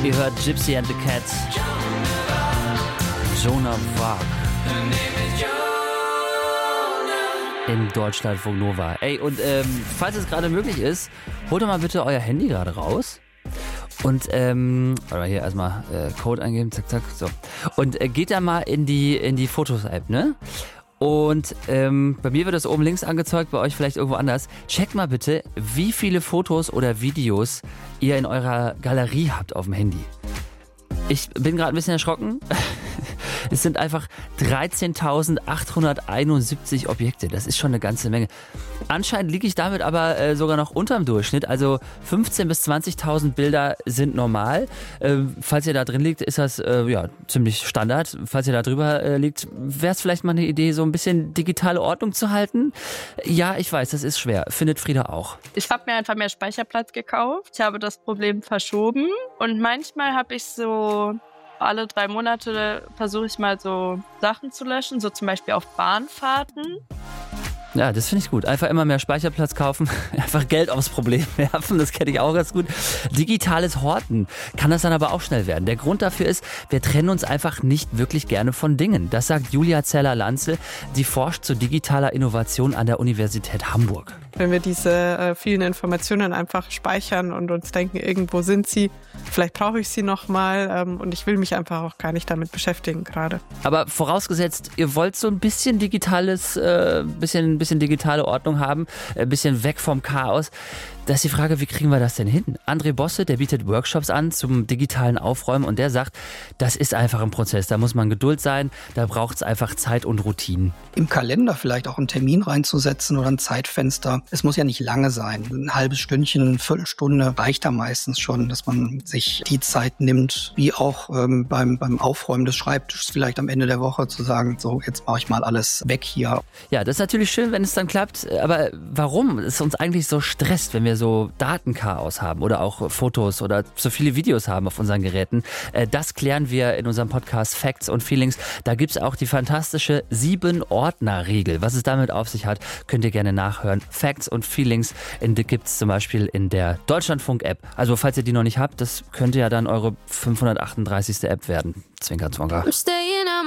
Ihr hört Gypsy and the Cat. Joan of Arc. In Deutschlandfunk Nova. Ey, und falls es gerade möglich ist, holt doch mal bitte euer Handy gerade raus. Und, warte mal, hier erstmal Code eingeben, zack, zack, so. Und geht da mal in die Fotos-App, ne? Und bei mir wird das oben links angezeigt, bei euch vielleicht irgendwo anders. Checkt mal bitte, wie viele Fotos oder Videos ihr in eurer Galerie habt auf dem Handy. Ich bin gerade ein bisschen erschrocken. Es sind einfach 13.871 Objekte. Das ist schon eine ganze Menge. Anscheinend liege ich damit aber sogar noch unterm Durchschnitt. Also 15.000 bis 20.000 Bilder sind normal. Falls ihr da drin liegt, ist das ziemlich Standard. Falls ihr da drüber liegt, wäre es vielleicht mal eine Idee, so ein bisschen digitale Ordnung zu halten. Ja, ich weiß, das ist schwer. Findet Frieda auch. Ich habe mir einfach mehr Speicherplatz gekauft. Ich habe das Problem verschoben. Und manchmal habe ich so alle 3 Monate versuche ich mal so Sachen zu löschen, so zum Beispiel auf Bahnfahrten. Ja, das finde ich gut. Einfach immer mehr Speicherplatz kaufen, einfach Geld aufs Problem werfen, das kenne ich auch ganz gut. Digitales Horten kann das dann aber auch schnell werden. Der Grund dafür ist, wir trennen uns einfach nicht wirklich gerne von Dingen. Das sagt Julia Zeller-Lanzel, die forscht zu digitaler Innovation an der Universität Hamburg. Wenn wir diese vielen Informationen einfach speichern und uns denken, irgendwo sind sie, vielleicht brauche ich sie nochmal und ich will mich einfach auch gar nicht damit beschäftigen gerade. Aber vorausgesetzt, ihr wollt so ein bisschen digitales, bisschen digitale Ordnung haben, ein bisschen weg vom Chaos. Da ist die Frage, wie kriegen wir das denn hin? André Bosse, der bietet Workshops an zum digitalen Aufräumen und der sagt, das ist einfach ein Prozess, da muss man Geduld sein, da braucht es einfach Zeit und Routinen. Im Kalender vielleicht auch einen Termin reinzusetzen oder ein Zeitfenster. Es muss ja nicht lange sein. Ein halbes Stündchen, eine Viertelstunde reicht da meistens schon, dass man sich die Zeit nimmt, wie auch beim Aufräumen des Schreibtisches vielleicht am Ende der Woche zu sagen, so jetzt mache ich mal alles weg hier. Ja, das ist natürlich schön, wenn es dann klappt, aber warum es uns eigentlich so stresst, wenn wir so Datenchaos haben oder auch Fotos oder so viele Videos haben auf unseren Geräten, das klären wir in unserem Podcast Facts und Feelings. Da gibt es auch die fantastische 7-Ordner-Regel. Was es damit auf sich hat, könnt ihr gerne nachhören. Facts und Feelings gibt es zum Beispiel in der Deutschlandfunk-App. Also falls ihr die noch nicht habt, das könnte ja dann eure 538. App werden. Zwinker, Zwonker.